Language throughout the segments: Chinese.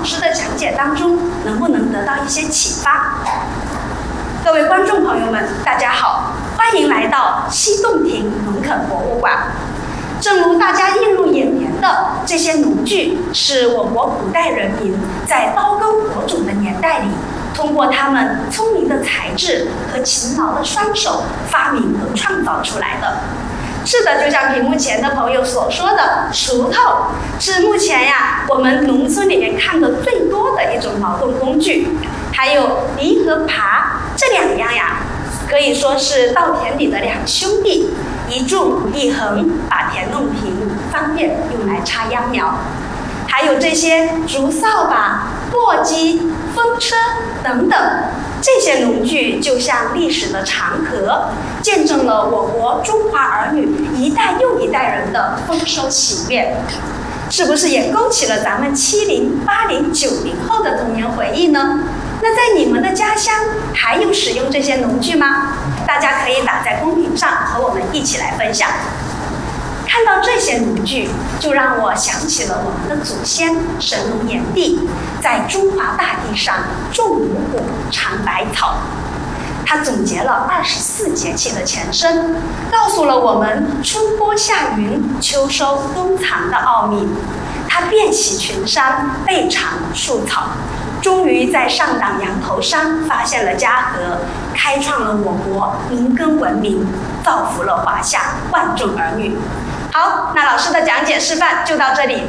师的讲解当中能不能得到一些启发。各位观众朋友们，大家好，欢迎来到西洞庭农垦博物馆。正如大家映入眼帘的，这些农具是我国古代人民在刀耕火种的年代里，通过他们聪明的才智和勤劳的双手发明和创造出来的。是的，就像屏幕前的朋友所说的，锄头是目前我们农村里面看的最多的一种劳动工具，还有犁和耙这两样可以说是稻田里的两兄弟，一纵一横，把田弄平，方便用来插秧苗。还有这些竹扫把、簸箕、风车等等，这些农具就像历史的长河，见证了我国中华儿女一代又一代人的丰收喜悦。是不是也勾起了咱们70、80、90后的童年回忆呢？那在你们的家乡还有使用这些农具吗？大家可以打在公屏上和我们一起来分享。看到这些农具，就让我想起了我们的祖先神农炎帝在中华大地上种五谷、尝百草。他总结了24节气的前身，告诉了我们春播夏耘、秋收冬藏的奥秘。他遍习群山，备尝树草，终于在上党羊头山发现了嘉禾，开创了我国农耕文明，造福了华夏万众儿女。好，那老师的讲解示范就到这里。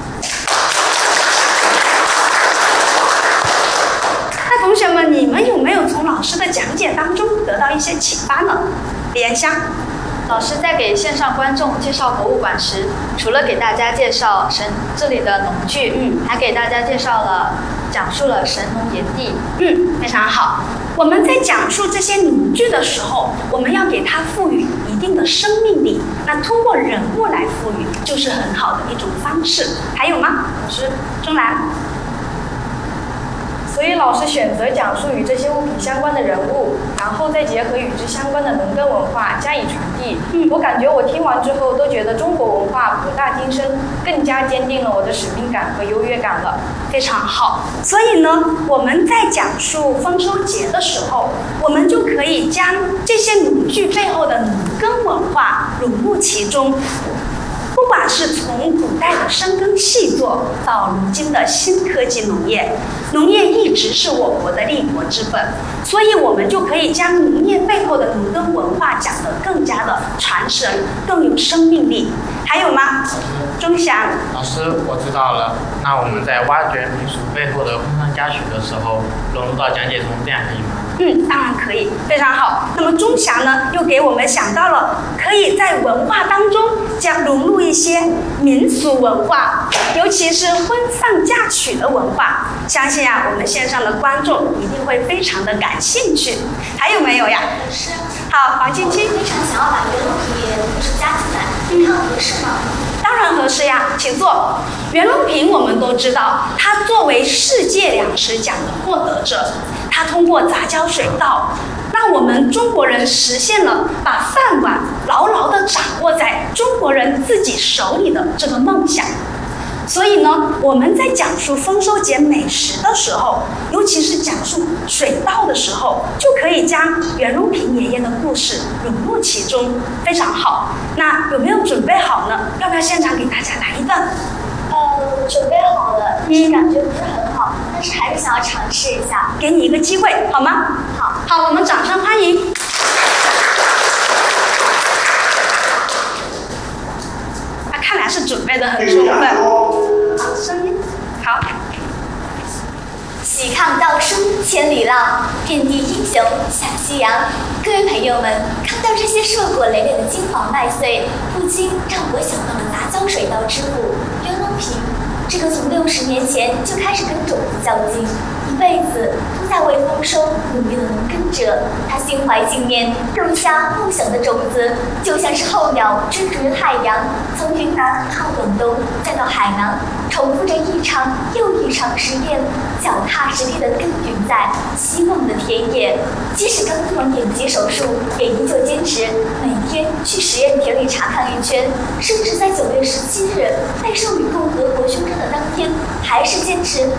那同学们，你们有没有从老师的讲解当中得到一些启发呢？李延香。 老师在给线上观众介绍博物馆时，除了给大家介绍这里的农具，还给大家讲述了神农炎帝。 非常好。我们在讲述这些农具的时候，我们要给它赋予一定的生命力。那通过人物来赋予，就是很好的一种方式。还有吗？老师，钟兰。 所以老师选择讲述与这些物品相关的人物，然后再结合与之相关的农耕文化加以传递。我感觉我听完之后都觉得中国文化博大精深，更加坚定了我的使命感和优越感了。 非常好。所以呢，我们在讲述丰收节的时候，我们就可以将这些农具背后的农耕文化融入其中。不管是从古代的深耕细作到如今的新科技农业，农业一直是我国的立国之本，所以我们就可以将农业背后的农耕文化讲得更加的传神，更有生命力。还有吗？钟祥。 老师，我知道了。那我们在挖掘民俗背后的风霜佳许的时候，融入到讲解中，这样可以吗？ 当然可以，非常好。那么钟祥呢，又给我们想到了可以在文化当中将融入一些民俗文化，尤其是婚丧嫁娶的文化。相信我们线上的观众一定会非常的感兴趣。还有没有呀？ 是。 好，黄青青。 非常想要把袁隆平加进来，你看合适吗？ 当然合适呀，请坐。袁隆平我们都知道，他作为世界粮食奖的获得者，他通过杂交水稻，让我们中国人实现了把饭碗牢牢地掌握在中国人自己手里的这个梦想。所以呢，我们在讲述丰收节美食的时候，尤其是讲述水稻的时候，就可以将袁隆平爷爷的故事融入其中，非常好。那有没有准备好呢？要不要现场给大家来一段？ 准备好了，但是感觉不是很好，但是还是想要尝试一下。 给你一个机会，好吗？好，我们掌声欢迎。看来是准备得很充分。好，声音好。 喜抗稻菽千里浪，遍地英雄下西洋。各位朋友们，看到这些硕果累累的金黄麦穗，不禁让我想到了杂交水稻之父袁隆平。这个从60年前就开始跟种子较劲，一辈子都在为丰收努力的农耕者。他心怀信念，种下梦想的种子，就像是候鸟追逐着太阳，从云南到广东，再到海南，重复着一场又一场实验，脚踏实地地耕耘在希望的田野。即使刚做完眼疾手术，也依旧坚持每天去实验田里查看一圈，甚至在9月17日被授予共和国勋章的当天，还是坚持